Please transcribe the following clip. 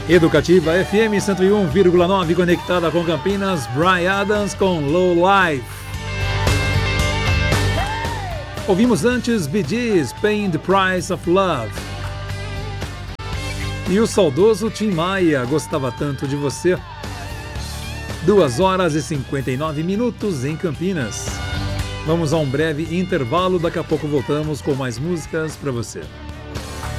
Educativa FM 101,9 conectada com Campinas. Bryan Adams com Low Life. Ouvimos antes Bee Gees, Paying the Price of Love. E o saudoso Tim Maia, Gostava Tanto de Você. 2 horas e 59 minutos em Campinas. Vamos a um breve intervalo, daqui a pouco voltamos com mais músicas para você.